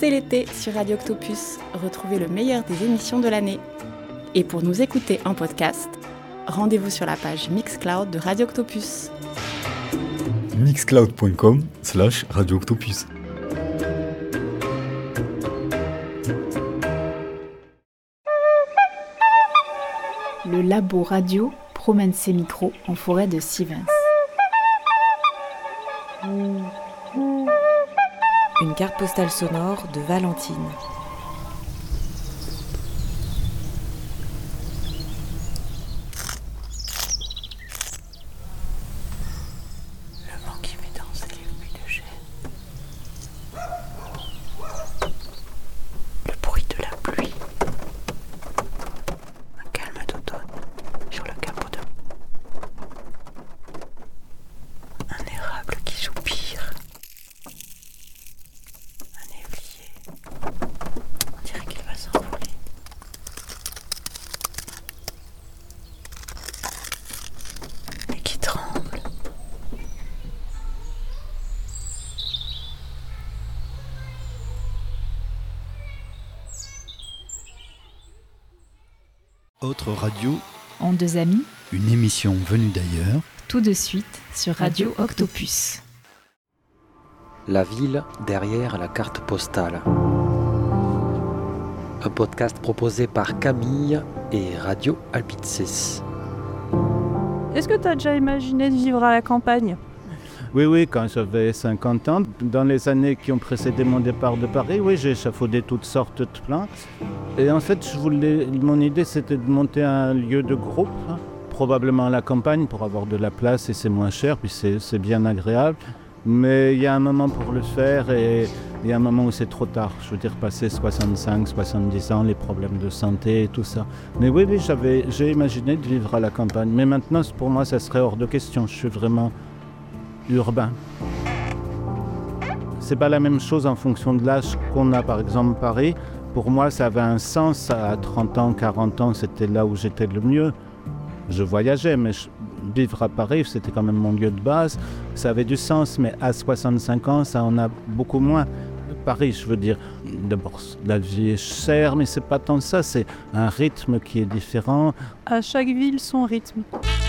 C'est l'été sur Radio Octopus. Retrouvez le meilleur des émissions de l'année. Et pour nous écouter en podcast, rendez-vous sur la page Mixcloud de Radio Octopus. mixcloud.com/Radio Octopus. Le labo radio promène ses micros en forêt de Sivens. Une carte postale sonore de Valentine. Le vent qui met danser les feuilles de chêne. Le bruit de la pluie. Un calme d'automne sur le capot de... Un érable qui soupire. Un évrier. On dirait qu'il va s'envoler. Et qui tremble. Autre radio, En deux amis, une émission venue d'ailleurs. tout de suite sur Radio Octopus. La ville derrière la carte postale. Un podcast proposé par Camille et Radio Albices. Est-ce que tu as déjà imaginé de vivre à la campagne ? Oui, quand j'avais 50 ans, dans les années qui ont précédé mon départ de Paris, oui, j'ai échafaudé toutes sortes de plans. Et en fait, mon idée, c'était de monter un lieu de groupe, probablement à la campagne, pour avoir de la place et c'est moins cher, puis c'est bien agréable. Mais il y a un moment pour le faire et il y a un moment où c'est trop tard. Je veux dire, passer 65, 70 ans, les problèmes de santé et tout ça. Mais oui, j'ai imaginé de vivre à la campagne. Mais maintenant, pour moi, ça serait hors de question. Je suis vraiment urbain. C'est pas la même chose en fonction de l'âge qu'on a, par exemple Paris. Pour moi, ça avait un sens. À 30 ans, 40 ans, c'était là où j'étais le mieux. Je voyageais, mais vivre à Paris, c'était quand même mon lieu de base. Ça avait du sens, mais à 65 ans, ça en a beaucoup moins. Paris, je veux dire, d'abord, la vie est chère, mais c'est pas tant ça. C'est un rythme qui est différent. À chaque ville, son rythme.